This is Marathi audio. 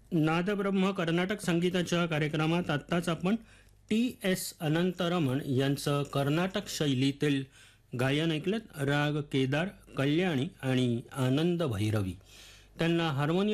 नादब्रह्म कर्नाटक संगीताच्या कार्यक्रमात आत्ताच आपण टी.एस. अनंतरमण यांचं कर्नाटक शैलीतील गायन ऐकलं. राग केदार, कल्याणी आणि आनंद भैरवी. त्यांना हार्मोनियम